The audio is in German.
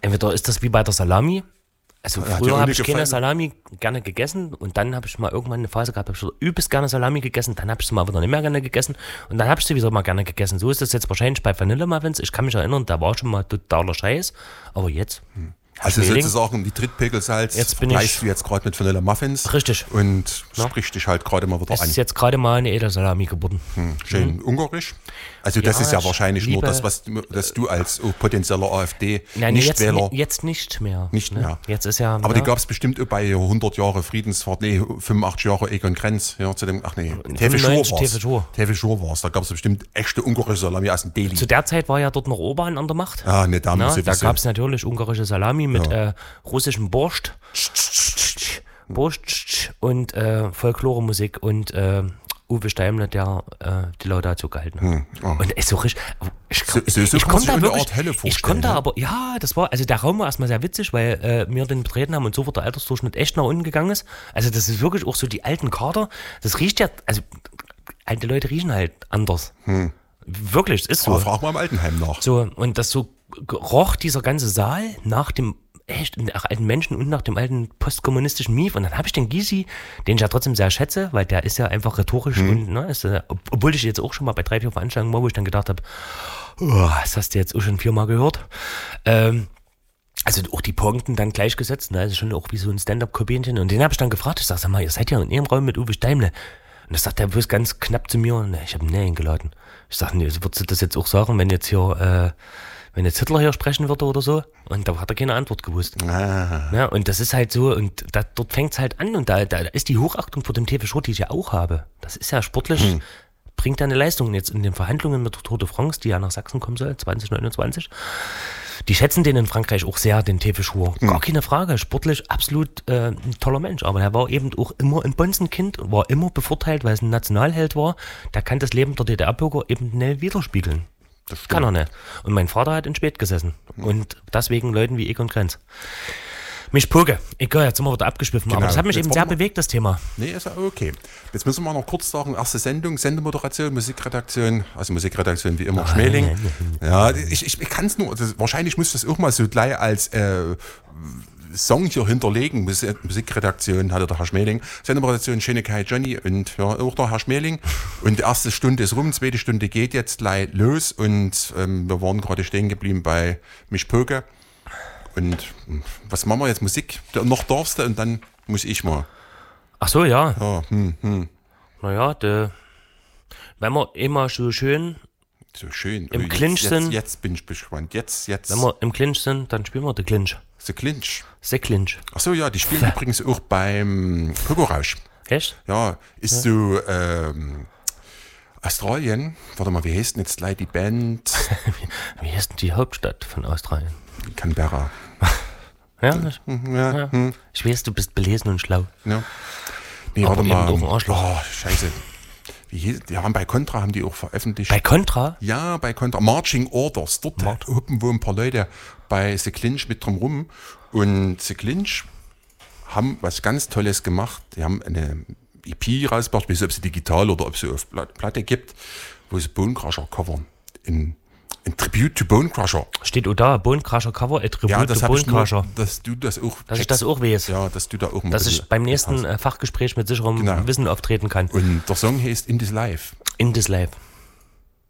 entweder ist das wie bei der Salami. Also Hat dir früher auch habe nicht ich keine gefallen? Salami gerne gegessen und dann habe ich mal irgendwann eine Phase gehabt, habe ich so übelst gerne Salami gegessen, dann habe ich sie mal wieder nicht mehr gerne gegessen und dann habe ich sie wieder mal gerne gegessen. So ist das jetzt wahrscheinlich bei Vanillemuffins. Ich kann mich erinnern, da war schon mal totaler Scheiß, aber jetzt... Also Schmeling. sozusagen die Trittpegelsalz Jetzt bin vergleichst ich- du jetzt gerade mit Vanilla Muffins. Richtig. Und Ja. spricht dich halt gerade mal wieder Das an. ist jetzt gerade mal eine Edelsalami geworden. Schön ungarisch. Also das Ja, ist ja ich wahrscheinlich nur liebe- das, was du als potenzieller Nein, AfD-Nichtwähler... jetzt nicht mehr. Nicht ne? mehr. Jetzt ist ja... Aber die gab es bestimmt auch bei 100 Jahre Friedensfahrt, 85 Jahre Egon Krenz, ja, zu dem, Tefe Schur 95 war's. Tefe Schur. Tefe Schur war's. Da gab es bestimmt echte ungarische Salami aus dem Deli. Zu der Zeit war ja dort noch Orban an der Macht. Ah, ne, da Na, muss ich da wissen. gab es natürlich ungarische Salami mit russischem Borscht. Borscht und Folklore-Musik und Uwe Steimler, der die Laudatio gehalten hat. Und ist so richtig. Ich So kann man konnte sich da eine wirklich. Art Hölle Ich vorstellen, konnte ne? aber, ja, das war, also der Raum war erstmal sehr witzig, weil wir den betreten haben und sofort der Altersdurchschnitt echt nach unten gegangen ist. Also das ist wirklich auch so die alten Kader. Das riecht ja, also alte Leute riechen halt anders. Wirklich, es ist so. Aber frag mal im Altenheim nach. So, und das so roch dieser ganze Saal nach dem echt nach alten Menschen und nach dem alten postkommunistischen Mief. Und dann habe ich den Gysi, den ich ja trotzdem sehr schätze, weil der ist ja einfach rhetorisch und, ne, ist, obwohl ich jetzt auch schon mal bei 3, 4 Veranstaltungen war, wo ich dann gedacht habe, das hast du jetzt auch schon 4-mal gehört. Also auch die Punkten dann gleichgesetzt, ne, also schon auch wie so ein Stand-up-Komödien. Und den habe ich dann gefragt, ich sag mal, ihr seid ja in ihrem Raum mit Uwe Steimle. Und das sagt er bloß ganz knapp zu mir, ne, ich habe ihn näher eingeladen. Ich sag, nee, würdest du das jetzt auch sagen, wenn jetzt hier, wenn jetzt Hitler hier sprechen würde oder so? Und da hat er keine Antwort gewusst. Ja, und das ist halt so, und dort fängt's halt an und da ist die Hochachtung vor dem Tefe Schur, die ich ja auch habe. Das ist ja sportlich, bringt ja eine Leistung jetzt in den Verhandlungen mit der Tour de France, die ja nach Sachsen kommen soll, 2029. Die schätzen den in Frankreich auch sehr, den Tefe Schur. Gar keine Frage, sportlich absolut ein toller Mensch. Aber er war eben auch immer ein Bonzenkind, war immer bevorteilt, weil es ein Nationalheld war. Der kann das Leben der DDR-Bürger eben nicht widerspiegeln. Das kann er nicht. Und mein Vater hat in Spät gesessen. Und deswegen Leuten wie Egon Krenz. Mich Poke. Egal, jetzt sind wir wieder abgeschwiffen. Genau. Aber das hat mich Jetzt eben sehr warten wir- bewegt, das Thema. Nee, ist ja okay. Jetzt müssen wir noch kurz sagen, erste Sendung, Sendemoderation, Musikredaktion, also Musikredaktion wie immer Schmeling. Ja, ich kann es nur, also wahrscheinlich muss das auch mal so gleich als Song hier hinterlegen. Musikredaktion hatte der Herr Schmeling, Sendemoderation Schönigkeit Johnny und ja, auch der Herr Schmeling. Und die erste Stunde ist rum, zweite Stunde geht jetzt gleich los und wir waren gerade stehen geblieben bei Mich Poke. Und was machen wir jetzt? Musik? Noch darfst du und dann muss ich mal. Ach so, ja. Ja, Naja, wenn wir immer so schön, so schön. Im Clinch jetzt, sind- jetzt bin ich gespannt. Jetzt. wenn wir im Clinch sind, dann spielen wir den Clinch. The Clinch. The Clinch. Achso, ja, die spielen übrigens auch beim Pogo-Rausch. Echt? Ja, ist so Australien. Warte mal, wie heißt denn jetzt gleich die Band? Wie heißt denn die Hauptstadt von Australien? Canberra. Ja, Ja, ich weiß, du bist belesen und schlau. ja. Nee, Aber warte eben mal. doch ein Arschloch. Oh, scheiße. Wie hieß, die haben bei Contra haben die auch veröffentlicht. Bei Contra? Ja, bei Contra. Marching Orders. Dort huppen wohl ein paar Leute bei The Clinch mit drum rum. Und The Clinch haben was ganz Tolles gemacht. Die haben eine EP rausgebracht, ich weiß nicht, ob sie digital oder ob sie auf Platte gibt, wo sie Bone Crusher covern. In Tribute to Bone Crusher. Steht auch da, Bone Crusher Cover, Attribute Ja, das to habe Bone ich nur, Crusher. dass du das auch Dass ich checkst. das auch weiß. Ja, dass du da auch mal Dass ein ich bisschen beim nächsten hast. Fachgespräch mit sicherem Genau. Wissen auftreten kann. Und der Song heißt In This Life. In This Life.